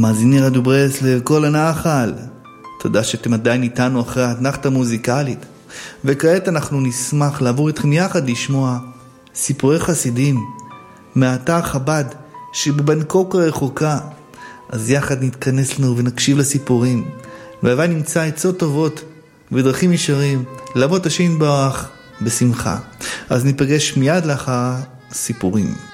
למאזיני רדיו ברסלב, כל הנחל. תודה שאתם עדיין איתנו אחרי האתנחתא המוזיקלית. וכעת אנחנו נשמח לעבור איתכם יחד לשמוע סיפורי חסידים מאתר חב"ד שבבנקוק הרחוקה. אז יחד נתכנס לנו ונקשיב לסיפורים. והווי נמצא עצות טובות ודרכים ישרים לעבוד השם יתברך בשמחה. אז ניפגש מיד לאחר הסיפורים.